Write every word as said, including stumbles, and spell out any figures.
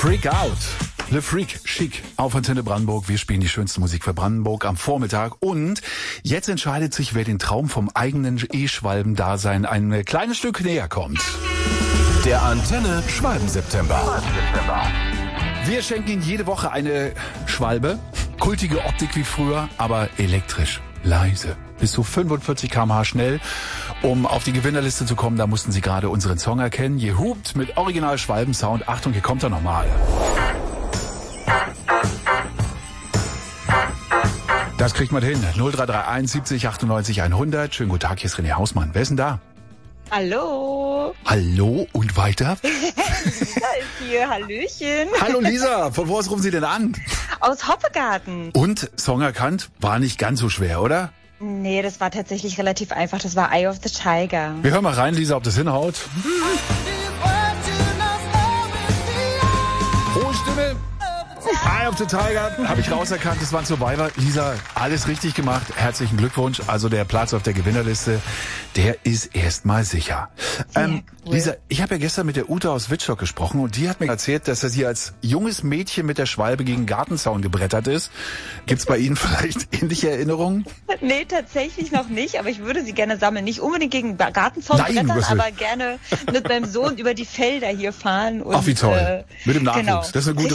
Freak Out. Le Freak, schick, auf Antenne Brandenburg. Wir spielen die schönste Musik für Brandenburg am Vormittag. Und jetzt entscheidet sich, wer den Traum vom eigenen E-Schwalben-Dasein ein kleines Stück näher kommt. Der Antenne Schwalben-September. Wir schenken Ihnen jede Woche eine Schwalbe. Kultige Optik wie früher, aber elektrisch, leise. Bis zu fünfundvierzig Kilometer pro Stunde schnell. Um auf die Gewinnerliste zu kommen, da mussten Sie gerade unseren Song erkennen. Je hupt mit Original Schwalben-Sound. Achtung, hier kommt er nochmal. Das kriegt man hin. null drei drei eins siebzig achtundneunzig hundert. Schönen guten Tag, hier ist René Hausmann. Wer ist denn da? Hallo. Hallo und weiter? Lisa ist hier. Hallöchen. Hallo Lisa, von wo aus rufen Sie denn an? Aus Hoppegarten. Und, Song erkannt? War nicht ganz so schwer, oder? Nee, das war tatsächlich relativ einfach. Das war Eye of the Tiger. Wir hören mal rein, Lisa, ob das hinhaut. Hohe Stimme. Eye of the Tiger. Habe ich rauserkannt, das war ein Survivor. Lisa, alles richtig gemacht. Herzlichen Glückwunsch. Also der Platz auf der Gewinnerliste, der ist erstmal sicher. Ähm, cool. Lisa, ich habe ja gestern mit der Ute aus Wittstock gesprochen und die hat mir erzählt, dass er sie als junges Mädchen mit der Schwalbe gegen den Gartenzaun gebrettert ist. Gibt's bei Ihnen vielleicht ähnliche Erinnerungen? Nee, tatsächlich noch nicht, aber ich würde sie gerne sammeln. Nicht unbedingt gegen den Gartenzaun Nein, brettern, aber gerne mit meinem Sohn über die Felder hier fahren. Und, ach, wie toll. Äh, mit dem Nachwuchs. Genau. Das ist eine gute